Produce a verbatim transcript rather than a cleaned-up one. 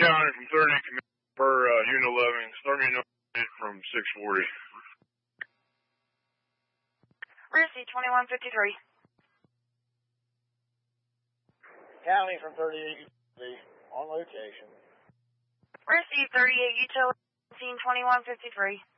County from thirty per uh, Unit eleven. Start me from six forty. Rissy, twenty-one fifty-three. County from thirty-eight on location. Rissy, thirty-eight utility, twenty-one fifty-three.